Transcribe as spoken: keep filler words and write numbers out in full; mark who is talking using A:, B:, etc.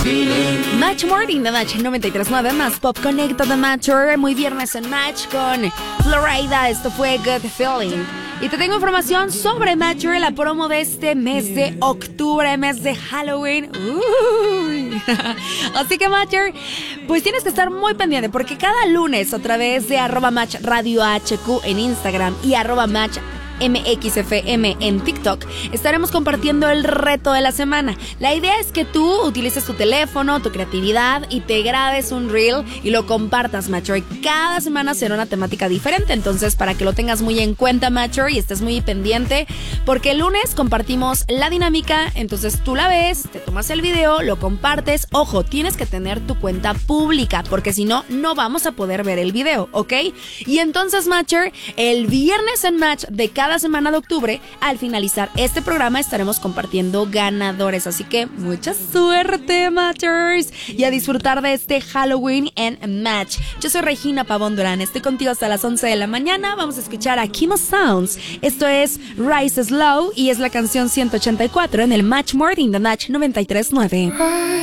A: Match Morning de Match noventa y tres punto nueve más Pop Conecta de Matcher. Muy viernes en Match con Florida. Esto fue Good Feeling. Y te tengo información sobre Matcher, la promo de este mes de octubre, mes de Halloween. Uy. Así que Matcher, pues tienes que estar muy pendiente porque cada lunes a través de arroba Match Radio H Q en Instagram y arroba Match M X F M en TikTok, estaremos compartiendo el reto de la semana. La idea es que tú utilices tu teléfono, tu creatividad y te grabes un reel y lo compartas, Matcher. Cada semana será una temática diferente, entonces para que lo tengas muy en cuenta, Matcher, y estés muy pendiente, porque el lunes compartimos la dinámica, entonces tú la ves, te tomas el video, lo compartes. Ojo, tienes que tener tu cuenta pública, porque si no, no vamos a poder ver el video, ¿ok? Y entonces, Matcher, el viernes en Match de cada Cada semana de octubre, al finalizar este programa estaremos compartiendo ganadores, así que mucha suerte, Matchers, y a disfrutar de este Halloween en Match. Yo soy Regina Pavón Durán, estoy contigo hasta las once de la mañana. Vamos a escuchar a Kimo Sounds. Esto es Rise Slow y es la canción ciento ochenta y cuatro en el Match Morning de Match noventa y tres punto nueve.